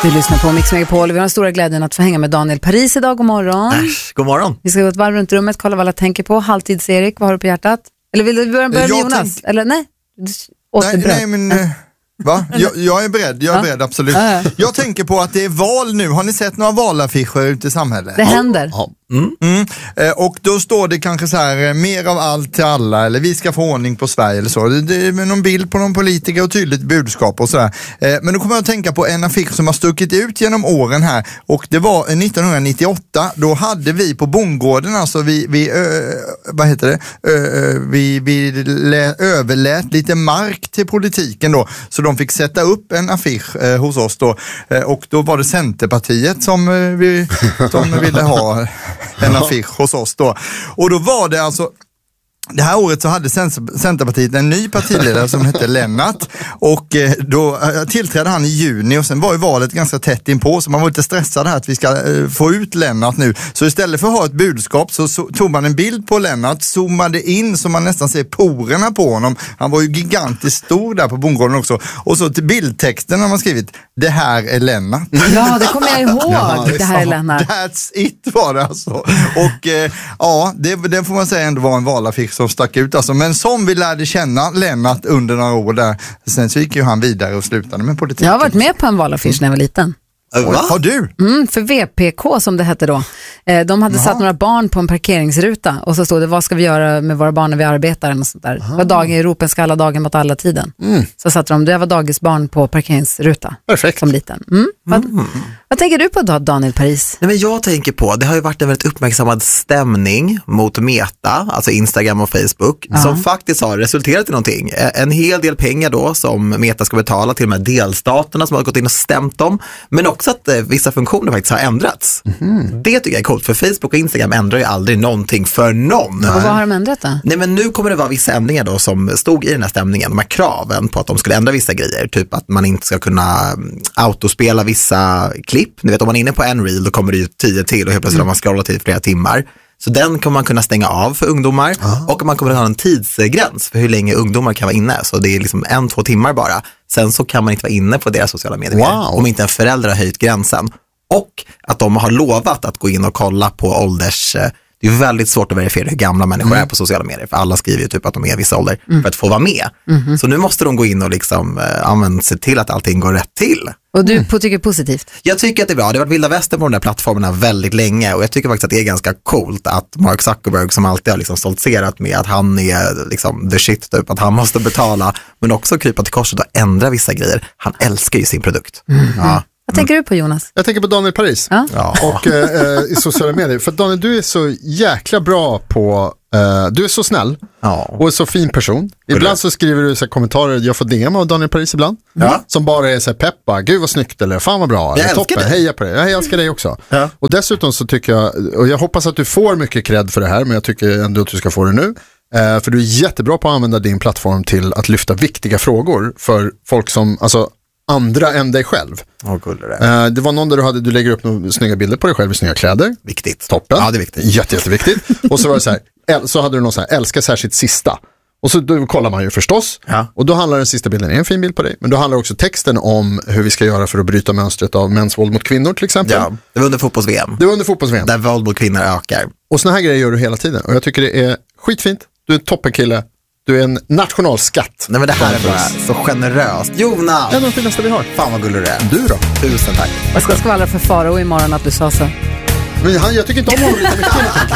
Du lyssnar på Mix Megapol. Vi har den stora glädjen att få hänga med Daniel Paris idag. God morgon. God morgon. Vi ska gå ett varv runt rummet, kolla vad alla tänker på. Halvtids-Erik, vad har du på hjärtat? Eller vill du börja med Jonas? Eller nej? Nej, men... Va? Jag är beredd, absolut. Jag tänker på att det är val nu. Har ni sett några valaffischer ute i samhället? Det händer. Ja. Och då står det kanske så här: mer av allt till alla, eller vi ska få ordning på Sverige eller så. Det är med någon bild på någon politiker och tydligt budskap och sådär. Men då kommer jag att tänka på en affisch som har stuckit ut genom åren här, och det var 1998. Då hade vi på bondgården, alltså vi överlät lite mark till politiken då, så de fick sätta upp en affisch hos oss då, och då var det Centerpartiet som ville ha en affisch hos oss då. Och då var det alltså, det här året så hade Centerpartiet en ny partiledare som hette Lennart, och då tillträdde han i juni, och sen var ju valet ganska tätt inpå, så man var lite stressad här att vi ska få ut Lennart nu. Så istället för att ha ett budskap så tog man en bild på Lennart, zoomade in så man nästan ser porerna på honom. Han var ju gigantiskt stor där på bondgården också. Och så till bildtexten har man skrivit: det här är Lennart. Ja, det kommer jag ihåg. Det här är Lennart. That's it var det alltså. Och ja, det får man säga ändå var en valaffisch som stack ut alltså. Men som vi lärde känna Lennart under några år där. Sen så gick ju han vidare och slutade med politiken. Jag har varit med på en valaffisch när jag var liten. Har du? För VPK som det hette då. De hade satt några barn på en parkeringsruta, och så stod det: vad ska vi göra med våra barn när vi arbetar? Och sånt där. Vad dagen i Europa ska alla dagen mot alla tiden. Så satte de: det var dagisbarn på parkeringsruta. Perfekt. Som liten. Vad tänker du på då, Daniel Paris? Nej, men jag tänker på, det har ju varit en väldigt uppmärksammad stämning mot Meta, alltså Instagram och Facebook, som faktiskt har resulterat i någonting. En hel del pengar då som Meta ska betala till de här delstaterna som har gått in och stämt dem, men också att vissa funktioner faktiskt har ändrats. Det tycker jag är coolt, för Facebook och Instagram ändrar ju aldrig någonting för någon. Och vad har de ändrat då? Nej, men nu kommer det vara vissa ändringar då som stod i den här stämningen, de här kraven på att de skulle ändra vissa grejer, typ att man inte ska kunna autospela vissa klipp. Ni vet, om man är inne på en reel, då kommer det ju 10 till, och helt plötsligt har man scrollat i flera timmar. Så den kommer man kunna stänga av för ungdomar, och man kommer att ha en tidsgräns för hur länge ungdomar kan vara inne. Så det är liksom 1-2 timmar bara. Sen så kan man inte vara inne på deras sociala medier om inte en förälder har höjt gränsen. Och att de har lovat att gå in och kolla på ålders... Det är väldigt svårt att verifiera hur gamla människor är på sociala medier, för alla skriver ju typ att de är vissa ålder för att få vara med. Så nu måste de gå in och liksom se till att allting går rätt till. Och du tycker positivt? Jag tycker att det är bra. Det har varit vilda väster på de där plattformarna väldigt länge, och jag tycker faktiskt att det är ganska coolt att Mark Zuckerberg, som alltid har liksom stoltserat med att han är liksom the shit typ, att han måste betala, men också krypa till korset och ändra vissa grejer. Han älskar ju sin produkt. Vad tänker du på, Jonas? Jag tänker på Daniel Paris. Och i sociala medier. För Daniel, du är så jäkla bra på... du är så snäll och är så fin person. Ibland så skriver du så här kommentarer. Jag får DM av Daniel Paris ibland. Som bara är så här: peppa, gud vad snyggt, eller fan vad bra, eller toppen, heja på det. Jag älskar dig också. Och dessutom så tycker jag, och jag hoppas att du får mycket cred för det här, men jag tycker ändå att du ska få det nu. För du är jättebra på att använda din plattform till att lyfta viktiga frågor för folk som, alltså andra än dig själv. Det var någon där du lägger upp några snygga bilder på dig själv i snygga kläder. Viktigt. Toppen. Ja, det är viktigt. Jätteviktigt. Och så var det så här, så hade du någon så här: älska särskilt sista. Och så då kollar man ju förstås. Och då handlar den sista bilden, är en fin bild på dig, men då handlar också texten om hur vi ska göra för att bryta mönstret av mäns våld mot kvinnor till exempel. Det var under fotbolls-VM. Där våld mot kvinnor ökar. Och såna här grejer gör du hela tiden, och jag tycker det är skitfint. Du är en toppenkille. Du är en nationalskatt. Nej, men det här är bara så generöst. Jonas! Det är något finaste vi har. Fan vad gullig du är. Du då? Tusen tack. Jag ska skvallra för Farao imorgon att du sa så. Men jag tycker inte om honom lika mycket.